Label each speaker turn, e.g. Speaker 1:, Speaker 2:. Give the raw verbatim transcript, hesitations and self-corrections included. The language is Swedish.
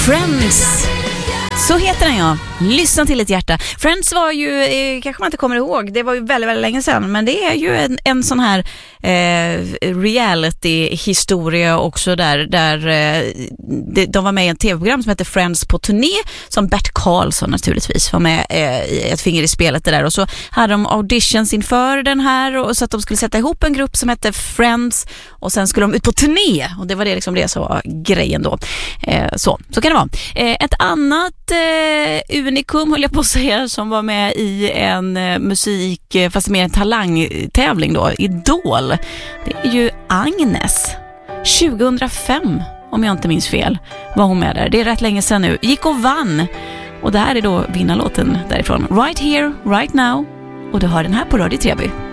Speaker 1: Friends. Så heter den, ja. Lyssna till ett hjärta. Friends var ju, eh, kanske man inte kommer ihåg, det var ju väldigt, väldigt länge sedan, men det är ju en, en sån här eh, reality-historia också där, där eh, de, de var med i en tv-program som heter Friends på turné, som Bert Karlsson naturligtvis var med eh, i ett finger i spelet det där, och så hade de auditions inför den här, och så att de skulle sätta ihop en grupp som hette Friends, och sen skulle de ut på turné, och det var det liksom det som var grejen då. Eh, så, så kan det vara. Eh, ett annat eh, unikum, höll jag på att säga, som var med i en eh, musik, eh, fast mer en talangtävling då, Idol. Det är ju Agnes. tjugohundrafem, om jag inte minns fel, var hon med där. Det är rätt länge sedan nu. Gick och vann. Och det här är då vinnarlåten därifrån. Right Here, Right Now. Och du har den här på Radio Treby.